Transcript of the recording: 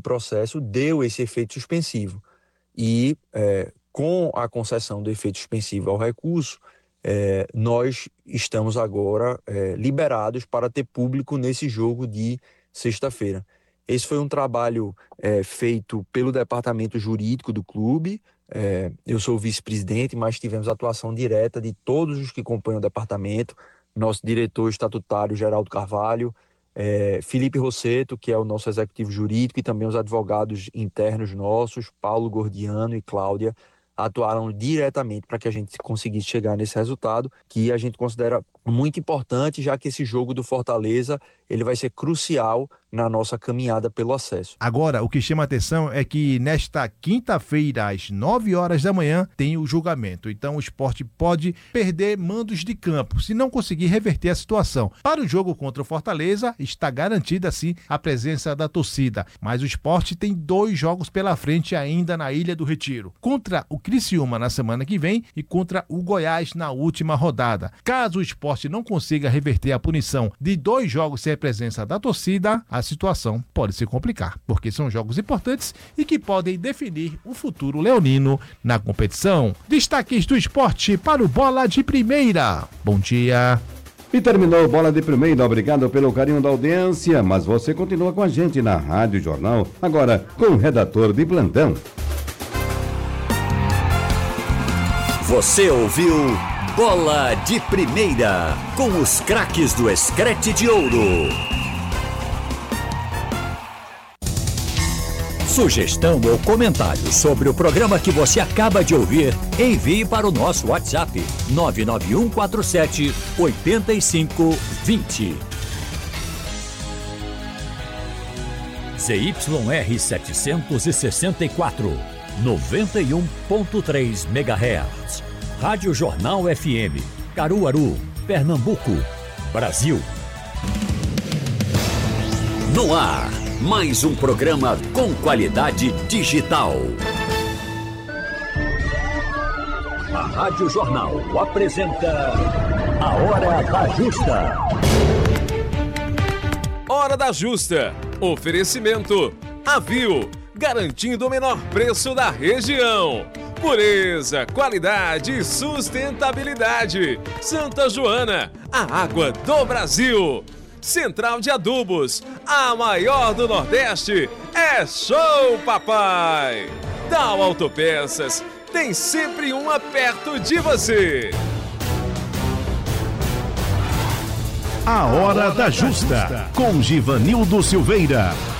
processo deu esse efeito suspensivo. E com a concessão do efeito suspensivo ao recurso, nós estamos agora liberados para ter público nesse jogo de sexta-feira. Esse foi um trabalho feito pelo departamento jurídico do clube. Eu sou o vice-presidente, mas tivemos atuação direta de todos os que compõem o departamento. Nosso diretor estatutário, Geraldo Carvalho, Felipe Rosseto, que é o nosso executivo jurídico, e também os advogados internos nossos, Paulo Gordiano e Cláudia, atuaram diretamente para que a gente conseguisse chegar nesse resultado, que a gente considera muito importante, já que esse jogo do Fortaleza ele vai ser crucial na nossa caminhada pelo acesso. Agora, o que chama a atenção é que nesta quinta-feira, às 9 horas da manhã, tem o julgamento. Então, o Sport pode perder mandos de campo, se não conseguir reverter a situação. Para o jogo contra o Fortaleza, está garantida, sim, a presença da torcida. Mas o Sport tem 2 jogos pela frente ainda na Ilha do Retiro. Contra o Criciúma na semana que vem e contra o Goiás na última rodada. Caso o Sport não consiga reverter a punição de 2 jogos sem a presença da torcida, a situação pode se complicar, porque são jogos importantes e que podem definir o futuro leonino na competição. Destaques do esporte para o Bola de Primeira. Bom dia. E terminou o Bola de Primeira. Obrigado pelo carinho da audiência, mas você continua com a gente na Rádio Jornal, agora com o redator de plantão. Você ouviu Bola de Primeira, com os craques do Screte de Ouro. Sugestão ou comentário sobre o programa que você acaba de ouvir, envie para o nosso WhatsApp 99147-8520. ZYR 764, 91.3 MHz. Rádio Jornal FM, Caruaru, Pernambuco, Brasil. No ar, mais um programa com qualidade digital. A Rádio Jornal apresenta A Hora da Justa. Hora da Justa. Oferecimento Avil, garantindo o menor preço da região. Pureza, qualidade e sustentabilidade. Santa Joana, a água do Brasil. Central de Adubos, a maior do Nordeste. É show, papai! Dow Autopeças, tem sempre uma perto de você. A Hora da Justa, com Givanildo Silveira.